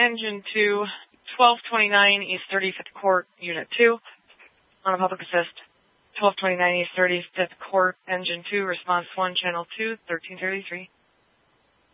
Engine 2, 1229 East 35th Court, Unit 2. On a public assist. 1229 East 35th Court, Engine 2, Response 1, Channel 2, 1333.